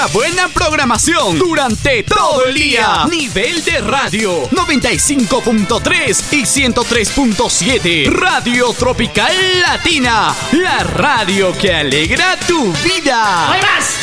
Buena programación durante todo el día. Nivel de radio 95.3 y 103.7. Radio Tropical Latina, la radio que alegra tu vida. ¡Hay más!